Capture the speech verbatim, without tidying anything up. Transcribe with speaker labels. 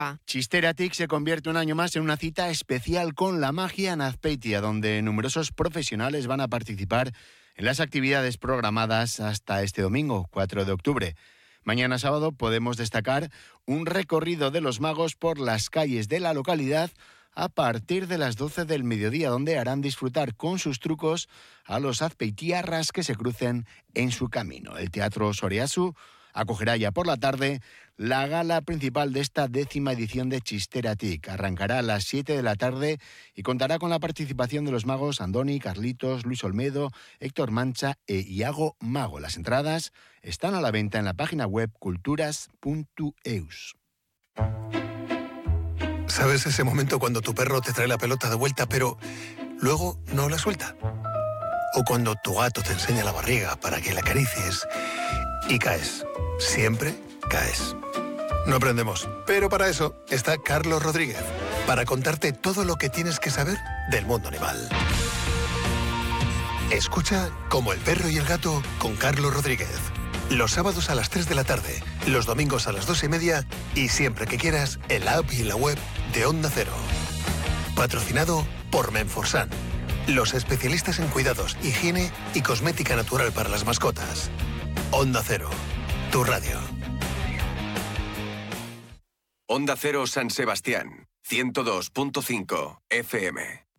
Speaker 1: Chisteratic se convierte un año más en una cita especial con la magia en Azpeitia, donde numerosos profesionales van a participar en las actividades programadas hasta este domingo, cuatro de octubre. Mañana sábado podemos destacar un recorrido de los magos por las calles de la localidad a partir de las doce del mediodía, donde harán disfrutar con sus trucos a los azpeitiarras que se crucen en su camino. El Teatro Soriasu acogerá ya por la tarde la gala principal de esta décima edición de Chisteratic. Arrancará a las siete de la tarde y contará con la participación de los magos Andoni, Carlitos, Luis Olmedo, Héctor Mancha e Iago Mago. Las entradas están a la venta en la página web culturas punto eus.
Speaker 2: ¿Sabes ese momento cuando tu perro te trae la pelota de vuelta, pero luego no la suelta? O cuando tu gato te enseña la barriga para que la acaricies y caes. Siempre caes. No aprendemos, pero para eso está Carlos Rodríguez, para contarte todo lo que tienes que saber del mundo animal. Escucha Como el perro y el gato con Carlos Rodríguez. Los sábados a las tres de la tarde, los domingos a las dos y media y siempre que quieras en la app y en la web de Onda Cero. Patrocinado por Menforsan, los especialistas en cuidados, higiene y cosmética natural para las mascotas. Onda Cero, tu radio.
Speaker 3: Onda Cero San Sebastián, ciento dos punto cinco F M.